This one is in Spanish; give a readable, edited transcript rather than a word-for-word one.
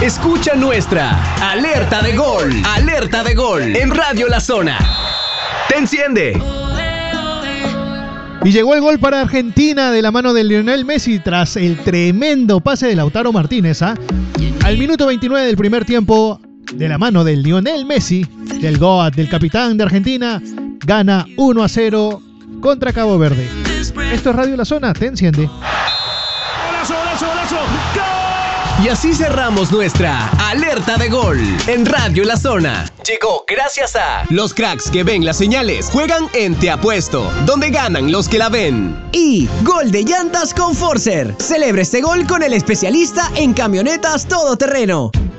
Escucha nuestra alerta de gol. Alerta de gol en Radio La Zona. Te enciende. Y llegó el gol para Argentina de la mano de Lionel Messi tras el tremendo pase de Lautaro Martínez. Al minuto 29 del primer tiempo, de la mano de Lionel Messi, del GOAT, del capitán de Argentina, gana 1-0 contra Cabo Verde. Esto es Radio La Zona, te enciende. ¡Golazo, golazo, golazo! ¡Gol! Y así cerramos nuestra alerta de gol en Radio La Zona. Llegó gracias a los cracks que ven las señales, juegan en Te Apuesto, donde ganan los que la ven. Y gol de llantas con Forcer. Celebra este gol con el especialista en camionetas todoterreno.